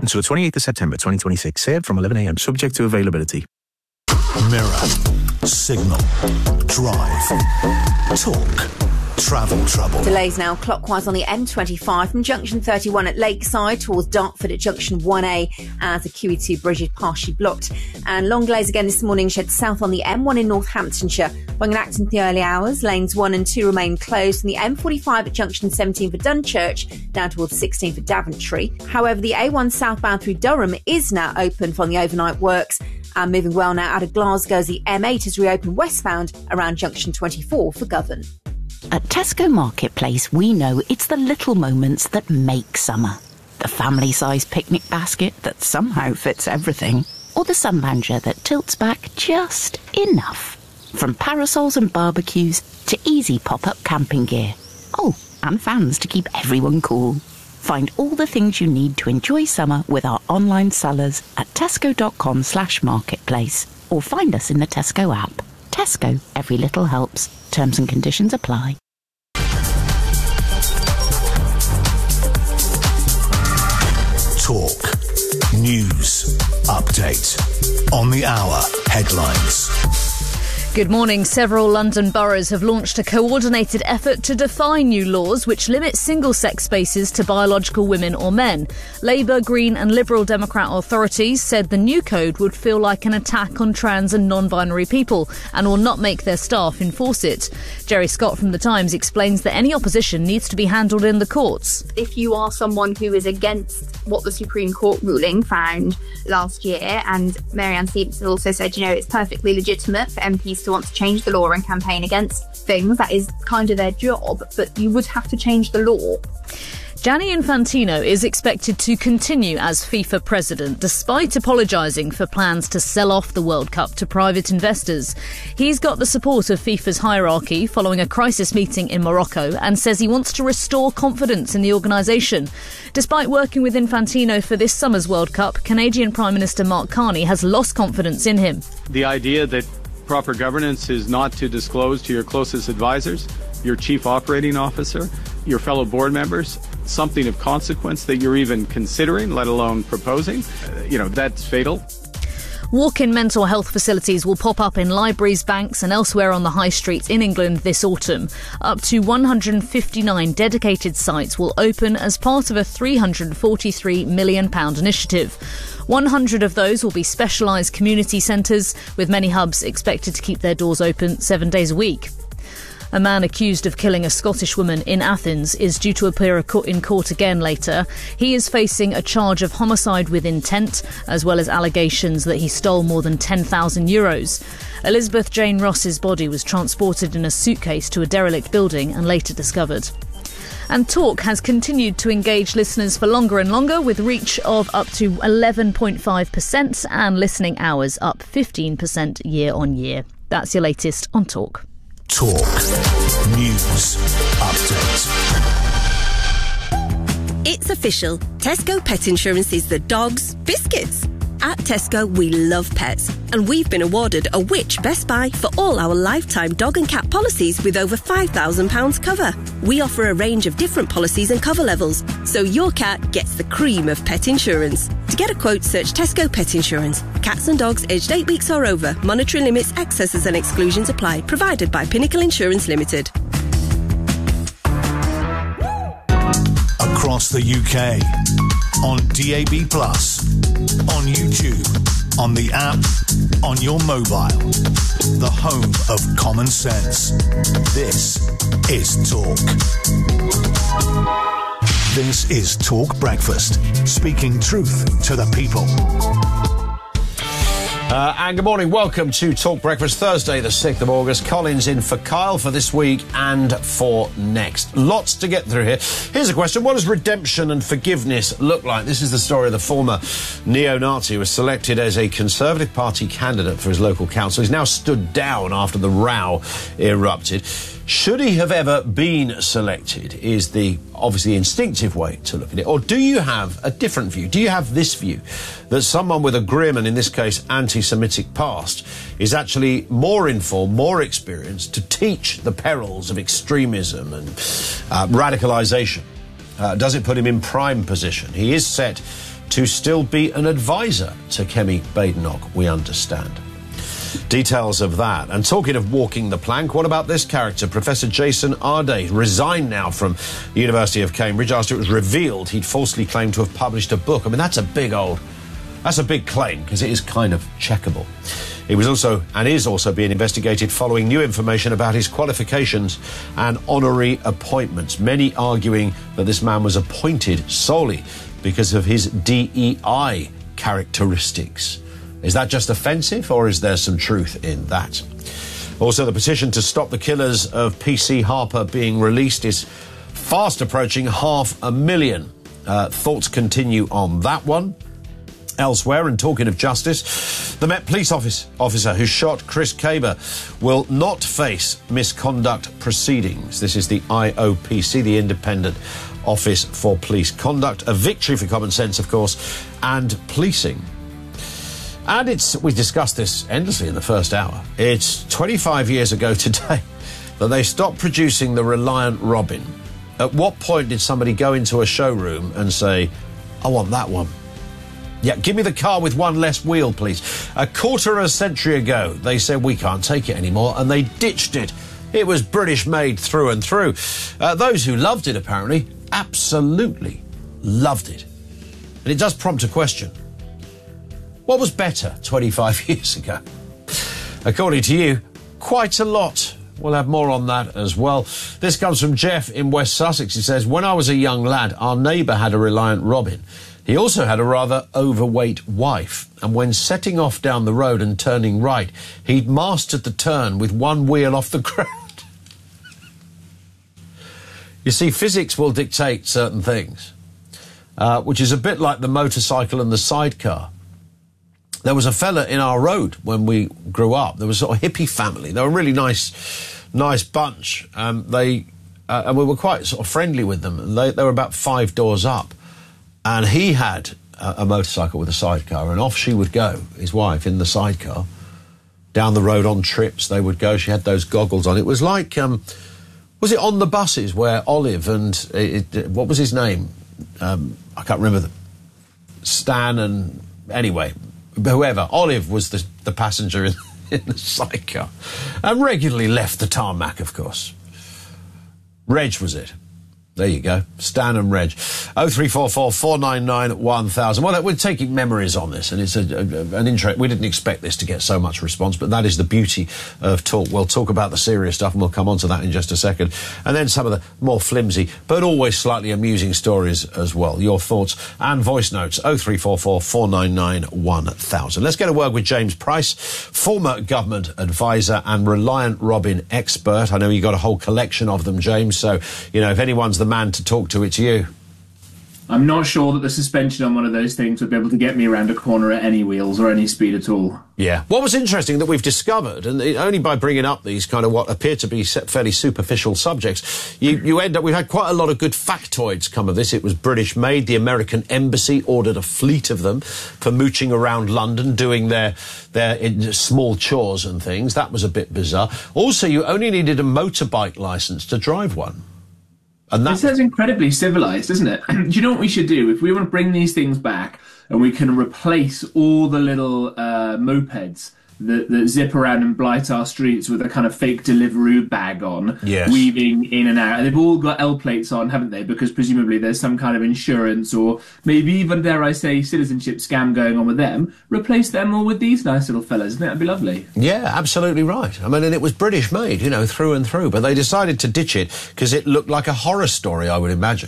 until the 28th of September 2026. Served from 11 a.m. subject to availability. Mirror, signal, drive, talk, travel trouble. Delays now clockwise on the M25 from junction 31 at Lakeside towards Dartford at junction 1A as the QE2 bridge is partially blocked. And long delays again this morning shed south on the M1 in Northamptonshire. Following an accident in the early hours, lanes 1 and 2 remain closed from the M45 at junction 17 for Dunchurch down towards 16 for Daventry. However, the A1 southbound through Durham is now open from the overnight works. And moving well now out of Glasgow as the M8 has reopened westbound around junction 24 for Govan. At Tesco Marketplace, we know it's the little moments that make summer. The family-sized picnic basket that somehow fits everything. Or the sunbanger that tilts back just enough. From parasols and barbecues to easy pop-up camping gear. Oh, and fans to keep everyone cool. Find all the things you need to enjoy summer with our online sellers at tesco.com/marketplace. Or find us in the Tesco app. Tesco, every little helps. Terms and conditions apply. Talk. News. Update. On the hour. Headlines. Good morning. Several London boroughs have launched a coordinated effort to define new laws which limit single-sex spaces to biological women or men. Labour, Green and Liberal Democrat authorities said the new code would feel like an attack on trans and non-binary people and will not make their staff enforce it. Jerry Scott from The Times explains that any opposition needs to be handled in the courts. If you are someone who is against what the Supreme Court ruling found last year, and Marianne Stevenson also said, it's perfectly legitimate for MPs to want to change the law and campaign against things. That is kind of their job, but you would have to change the law. Gianni Infantino is expected to continue as FIFA president, despite apologising for plans to sell off the World Cup to private investors. He's got the support of FIFA's hierarchy following a crisis meeting in Morocco and says he wants to restore confidence in the organisation. Despite working with Infantino for this summer's World Cup, Canadian Prime Minister Mark Carney has lost confidence in him. The idea that proper governance is not to disclose to your closest advisors, your chief operating officer, your fellow board members, something of consequence that you're even considering, let alone proposing, that's fatal. Walk-in mental health facilities will pop up in libraries, banks and elsewhere on the high street in England this autumn. Up to 159 dedicated sites will open as part of a £343 million initiative. 100 of those will be specialised community centres, with many hubs expected to keep their doors open 7 days a week. A man accused of killing a Scottish woman in Athens is due to appear in court again later. He is facing a charge of homicide with intent, as well as allegations that he stole more than €10,000. Elizabeth Jane Ross's body was transported in a suitcase to a derelict building and later discovered. And Talk has continued to engage listeners for longer and longer, with reach of up to 11.5% and listening hours up 15% year on year. That's your latest on Talk. Talk. News. Update. It's official. Tesco Pet Insurance is the dog's biscuits. At Tesco, we love pets, and we've been awarded a Which Best Buy for all our lifetime dog and cat policies with over £5,000 cover. We offer a range of different policies and cover levels, so your cat gets the cream of pet insurance. To get a quote, search Tesco Pet Insurance. Cats and dogs aged 8 weeks or over. Monetary limits, excesses and exclusions apply. Provided by Pinnacle Insurance Limited. Across the UK. On DAB+, on YouTube, on the app, on your mobile. The home of common sense. This is Talk. This is Talk Breakfast, speaking truth to the people. And good morning. Welcome to Talk Breakfast, Thursday, the 6th of August. Colin's in for Kyle for this week and for next. Lots to get through here. Here's a question. What does redemption and forgiveness look like? This is the story of the former neo-Nazi who was selected as a Conservative Party candidate for his local council. He's now stood down after the row erupted. Should he have ever been selected is the obviously instinctive way to look at it. Or do you have a different view? Do you have this view that someone with a grim and, in this case, anti-Semitic past is actually more informed, more experienced to teach the perils of extremism and radicalisation? Does it put him in prime position? He is set to still be an advisor to Kemi Badenoch, we understand. Details of that. And talking of walking the plank, what about this character? Professor Jason Arde, resigned now from the University of Cambridge after it was revealed he'd falsely claimed to have published a book. I mean, that's a big claim, because it is kind of checkable. He was also, and is also, being investigated following new information about his qualifications and honorary appointments. Many arguing that this man was appointed solely because of his DEI characteristics. Is that just offensive, or is there some truth in that? Also, the petition to stop the killers of PC Harper being released is fast approaching 500,000. Thoughts continue on that one. Elsewhere, and talking of justice, the Met Police officer who shot Chris Caber will not face misconduct proceedings. This is the IOPC, the Independent Office for Police Conduct. A victory for common sense, of course, and policing. And we discussed this endlessly in the first hour. It's 25 years ago today that they stopped producing the Reliant Robin. At what point did somebody go into a showroom and say, I want that one? Yeah, give me the car with one less wheel, please. A quarter of a century ago, they said, we can't take it anymore, and they ditched it. It was British made through and through. Those who loved it, apparently, absolutely loved it. And it does prompt a question. What was better 25 years ago? According to you, quite a lot. We'll have more on that as well. This comes from Jeff in West Sussex. He says, when I was a young lad, our neighbour had a Reliant Robin. He also had a rather overweight wife, and when setting off down the road and turning right, he'd mastered the turn with one wheel off the ground. You see, physics will dictate certain things, which is a bit like the motorcycle and the sidecar. There was a fella in our road when we grew up. There was a sort of hippie family. They were a really nice bunch. And we were quite sort of friendly with them. And they were about 5 doors up. And he had a motorcycle with a sidecar, and off she would go, his wife, in the sidecar. Down the road on trips they would go. She had those goggles on. It was like, was it On the Buses, where Olive and, what was his name? I can't remember. Stan and, anyway, whoever. Olive was the passenger in the sidecar. And regularly left the tarmac, of course. Reg was it. There you go. Stan and Reg. 0344 499 1000. Well, we're taking memories on this, and it's an interest. We didn't expect this to get so much response, but that is the beauty of talk. We'll talk about the serious stuff, and we'll come on to that in just a second. And then some of the more flimsy, but always slightly amusing stories as well. Your thoughts and voice notes. 0344 499 1000. Let's get a word with James Price, former government advisor and Reliant Robin expert. I know you got a whole collection of them, James, so, you know, if anyone's the man to talk to, it's you. I'm not sure that the suspension on one of those things would be able to get me around a corner at any wheels or any speed at all. Yeah. What was interesting that we've discovered, and only by bringing up these kind of what appear to be fairly superficial subjects, you end up, we've had quite a lot of good factoids come of this. It was British made. The American embassy ordered a fleet of them for mooching around London, doing their small chores and things. That was a bit bizarre. Also, you only needed a motorbike licence to drive one. And it sounds incredibly civilised, doesn't it? Do you know what we should do? If we want to bring these things back and we can replace all the little mopeds that zip around and blight our streets with a kind of fake Deliveroo bag on, yes, weaving in and out. And they've all got L plates on, haven't they? Because presumably there's some kind of insurance or maybe even, dare I say, citizenship scam going on with them. Replace them all with these nice little fellas. That'd be lovely. Yeah, absolutely right. I mean, and it was British made, you know, through and through. But they decided to ditch it because it looked like a horror story, I would imagine.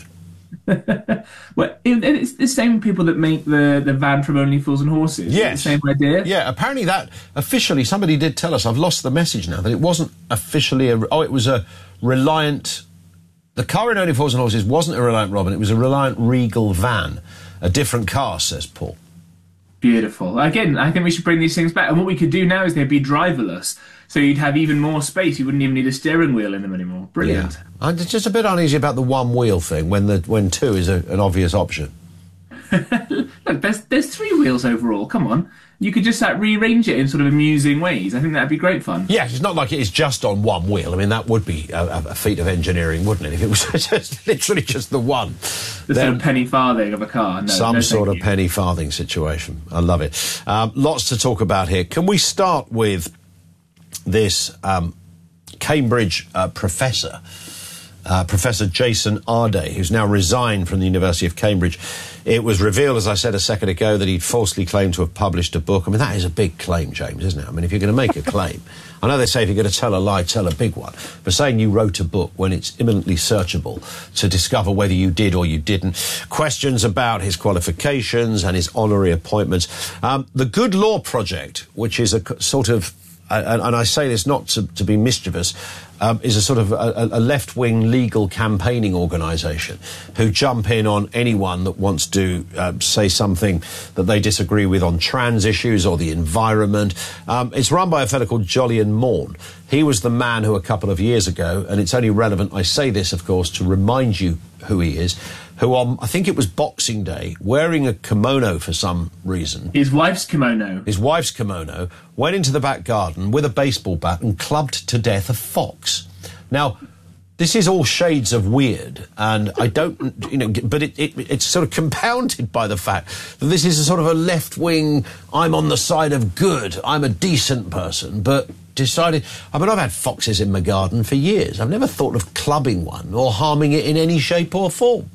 Well, it's the same people that make the van from Only Fools and Horses. Yes. The same idea. Yeah, apparently that officially, somebody did tell us, I've lost the message now, that it wasn't officially it was a Reliant, the car in Only Fools and Horses wasn't a Reliant Robin, it was a Reliant Regal van. A different car, says Paul. Beautiful. Again, I think we should bring these things back. And what we could do now is they'd be driverless. So you'd have even more space. You wouldn't even need a steering wheel in them anymore. Brilliant. Yeah. I'm just a bit uneasy about the one wheel thing when two is an obvious option. Look, there's 3 wheels overall. Come on. you could just rearrange it in sort of amusing ways. I think that'd be great fun. Yeah, it's not like it is just on one wheel. I mean, that would be a feat of engineering, wouldn't it, if it was just literally just the one. The sort of penny farthing of a car. No, some sort of penny farthing situation. I love it. Lots to talk about here. Can we start with this Cambridge professor, Professor Jason Arday, who's now resigned from the University of Cambridge? It was revealed, as I said a second ago, that he'd falsely claimed to have published a book. I mean, that is a big claim, James, isn't it? I mean, if you're going to make a claim, I know they say if you're going to tell a lie, tell a big one. But saying you wrote a book when it's imminently searchable to discover whether you did or you didn't. Questions about his qualifications and his honorary appointments. The Good Law Project, which is a sort of, and I say this not to be mischievous, is a sort of a left-wing legal campaigning organisation who jump in on anyone that wants to say something that they disagree with on trans issues or the environment. It's run by a fellow called Jolyon Morn. He was the man who a couple of years ago, and it's only relevant, I say this, of course, to remind you who he is, who on, I think it was Boxing Day, wearing a kimono for some reason. His wife's kimono, went into the back garden with a baseball bat and clubbed to death a fox. Now, this is all shades of weird, and I don't, but it's sort of compounded by the fact that this is a sort of a left-wing, I'm on the side of good, I'm a decent person, but decided, I've had foxes in my garden for years. I've never thought of clubbing one or harming it in any shape or form.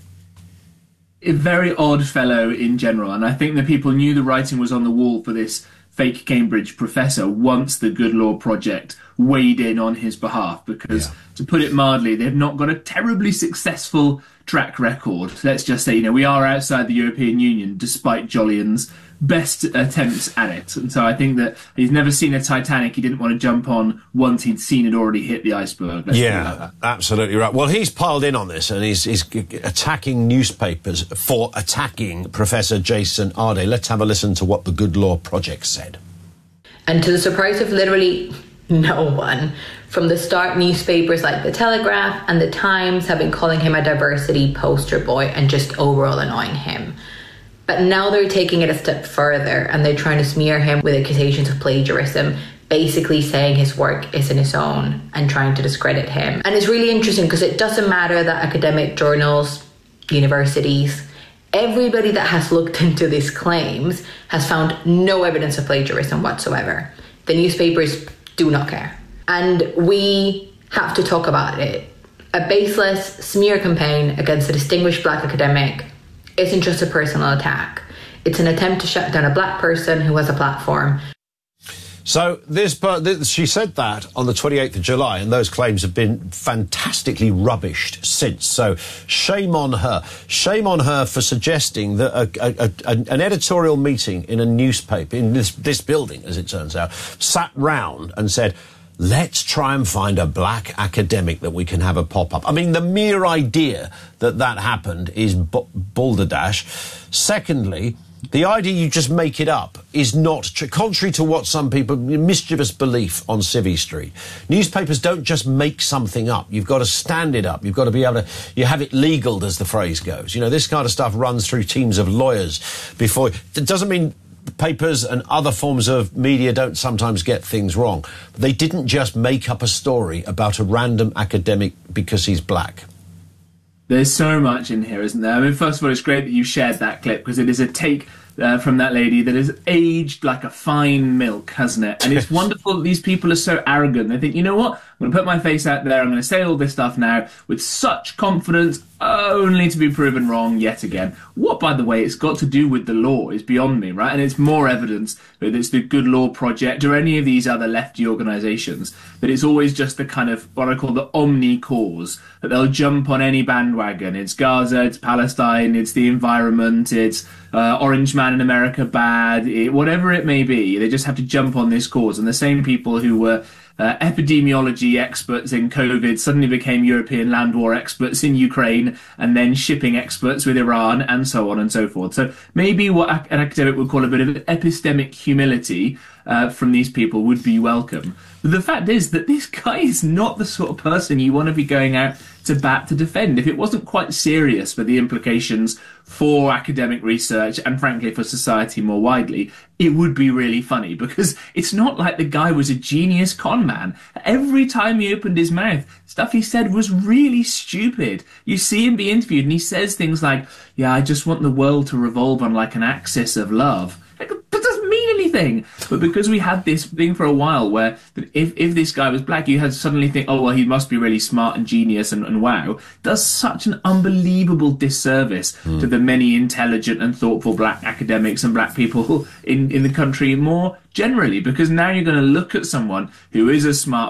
A very odd fellow in general, and I think that people knew the writing was on the wall for this fake Cambridge professor once the Good Law Project weighed in on his behalf, because, to put it mildly, they've not got a terribly successful track record. Let's just say, we are outside the European Union, despite Jolyon's best attempts at it. And so I think that he's never seen a Titanic he didn't want to jump on once he'd seen it already hit the iceberg. Absolutely right. Well, he's piled in on this, and he's attacking newspapers for attacking Professor Jason Arday. Let's have a listen to what the Good Law Project said. And to the surprise of literally no one, from the start, newspapers like The Telegraph and The Times have been calling him a diversity poster boy and just overall annoying him. But now they're taking it a step further, and they're trying to smear him with accusations of plagiarism, basically saying his work isn't his own and trying to discredit him. And it's really interesting because it doesn't matter that academic journals, universities, everybody that has looked into these claims has found no evidence of plagiarism whatsoever. The newspapers do not care. And we have to talk about it. A baseless smear campaign against a distinguished black academic isn't just a personal attack. It's an attempt to shut down a black person who has a platform. So she said that on the 28th of July, and those claims have been fantastically rubbished since. So shame on her. Shame on her for suggesting that an editorial meeting in a newspaper, in this building, as it turns out, sat round and said, let's try and find a black academic that we can have a pop-up. I mean, the mere idea that happened is balderdash. Secondly, the idea you just make it up is not true. Contrary to what some people, mischievous belief on Civvy Street. Newspapers don't just make something up. You've got to stand it up. You've got to be able to, you have it legaled, as the phrase goes. This kind of stuff runs through teams of lawyers before. It doesn't mean papers and other forms of media don't sometimes get things wrong. They didn't just make up a story about a random academic because he's black. There's so much in here, isn't there? I mean, first of all, it's great that you shared that clip, because it is a take from that lady that has aged like a fine milk, hasn't it? And it's wonderful that these people are so arrogant. They think, you know what? I'm going to put my face out there. I'm going to say all this stuff now with such confidence, only to be proven wrong yet again. What, by the way, it's got to do with the law is beyond me, right? And it's more evidence that it's the Good Law Project or any of these other lefty organisations, that it's always just the kind of what I call the omni cause, that they'll jump on any bandwagon. It's Gaza, it's Palestine, it's the environment, it's Orange Man in America bad, whatever it may be. They just have to jump on this cause. And the same people who were epidemiology experts in COVID suddenly became European land war experts in Ukraine, and then shipping experts with Iran, and so on and so forth. So maybe what an academic would call a bit of epistemic humility from these people would be welcome. But the fact is that this guy is not the sort of person you want to be going out to bat to defend. If it wasn't quite serious for the implications for academic research and frankly for society more widely, it would be really funny, because it's not like the guy was a genius con man. Every time he opened his mouth, stuff he said was really stupid. You see him be interviewed and he says things like, yeah, I just want the world to revolve on like an axis of love. That doesn't mean anything. But because we had this thing for a while where if this guy was black, you had to suddenly think, oh, well, he must be really smart and genius and wow, does such an unbelievable disservice to the many intelligent and thoughtful black academics and black people in the country more generally. Because now you're going to look at someone who is a smart